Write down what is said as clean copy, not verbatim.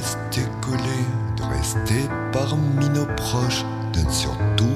rester collé, de rester parmi nos proches, de ne surtout